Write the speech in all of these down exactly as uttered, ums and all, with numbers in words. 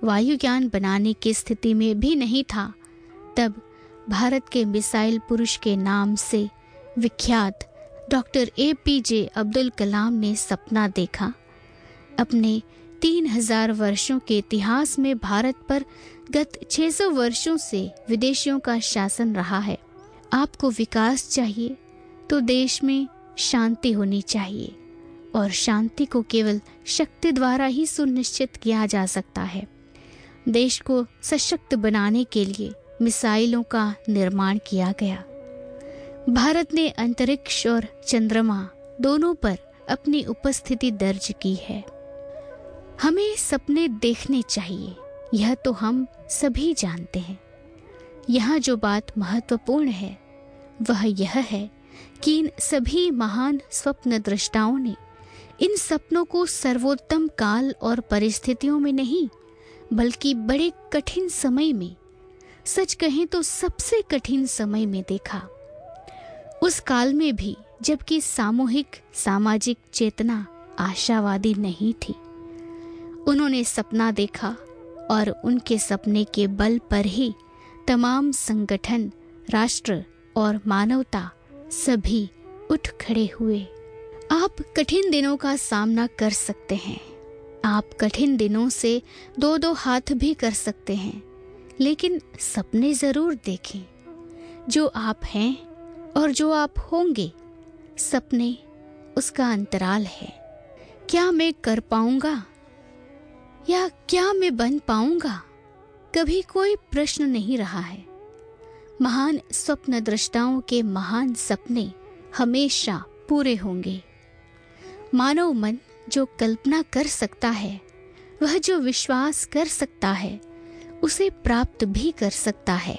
वायुयान बनाने की स्थिति में भी नहीं था, तब भारत के मिसाइल पुरुष के नाम से विख्यात डॉक्टर ए पी जे अब्दुल कलाम ने सपना देखा। अपने तीन हजार वर्षों के इतिहास में भारत पर गत छह सौ वर्षों से विदेशियों का शासन रहा है। आपको विकास चाहिए तो देश में शांति होनी चाहिए, और शांति को केवल शक्ति द्वारा ही सुनिश्चित किया जा सकता है। देश को सशक्त बनाने के लिए मिसाइलों का निर्माण किया गया। भारत ने अंतरिक्ष और चंद्रमा दोनों पर अपनी उपस्थिति दर्ज की है। हमें सपने देखने चाहिए, यह तो हम सभी जानते हैं। यहाँ जो बात महत्वपूर्ण है वह यह है कि इन सभी महान स्वप्न दृष्टाओं ने इन सपनों को सर्वोत्तम काल और परिस्थितियों में नहीं, बल्कि बड़े कठिन समय में, सच कहें तो सबसे कठिन समय में देखा। उस काल में भी जबकि सामूहिक सामाजिक चेतना आशावादी नहीं थी। उन्होंने सपना देखा और उनके सपने के बल पर ही तमाम संगठन, राष्ट्र और मानवता सभी उठ खड़े हुए। आप कठिन दिनों का सामना कर सकते हैं। आप कठिन दिनों से दो दो हाथ भी कर सकते हैं, लेकिन सपने जरूर देखें। जो आप हैं और जो आप होंगे, सपने उसका अंतराल है। क्या मैं कर पाऊंगा या क्या मैं बन पाऊंगा, कभी कोई प्रश्न नहीं रहा है। महान स्वप्न दृष्टाओं के महान सपने हमेशा पूरे होंगे। मानव मन जो कल्पना कर सकता है, वह जो विश्वास कर सकता है, उसे प्राप्त भी कर सकता है।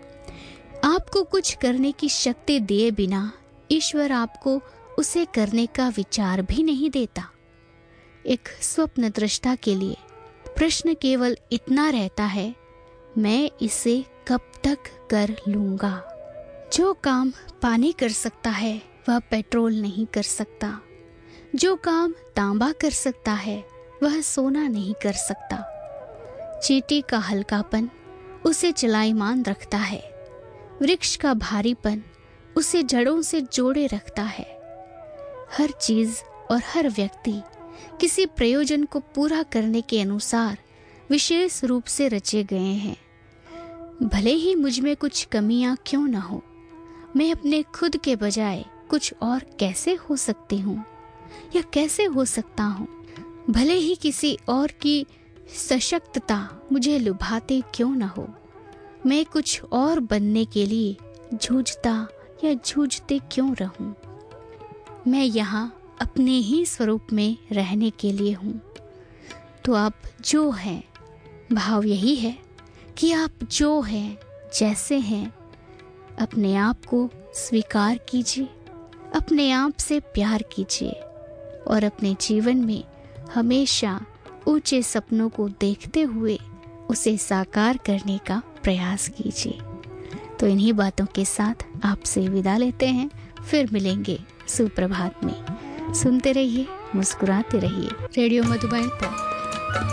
आपको कुछ करने की शक्ति दिए बिना ईश्वर आपको उसे करने का विचार भी नहीं देता। एक स्वप्न दृष्टा के लिए प्रश्न केवल इतना रहता है, मैं इसे कब तक कर लूंगा। जो काम पानी कर सकता है वह पेट्रोल नहीं कर सकता। जो काम तांबा कर सकता है वह सोना नहीं कर सकता। चींटी का हल्कापन उसे चलायमान रखता है। वृक्ष का भारीपन उसे जड़ों से जोड़े रखता है। हर चीज और हर व्यक्ति किसी प्रयोजन को पूरा करने के अनुसार विशेष रूप से रचे गए हैं। भले ही मुझ में कुछ कमियां क्यों न हो, मैं अपने खुद के बजाय कुछ और कैसे हो सकती हूँ या कैसे हो सकता हूँ। भले ही किसी और की सशक्तता मुझे लुभाते क्यों न हो, मैं कुछ और बनने के लिए जूझता या जूझते क्यों रहूं। मैं यहाँ अपने ही स्वरूप में रहने के लिए हूँ। तो आप जो हैं, भाव यही है कि आप जो हैं, जैसे हैं, अपने आप को स्वीकार कीजिए, अपने आप से प्यार कीजिए और अपने जीवन में हमेशा ऊंचे सपनों को देखते हुए उसे साकार करने का प्रयास कीजिए। तो इन्हीं बातों के साथ आपसे विदा लेते हैं। फिर मिलेंगे सुप्रभात में। सुनते रहिए, मुस्कुराते रहिए। रेडियो मधुबन पर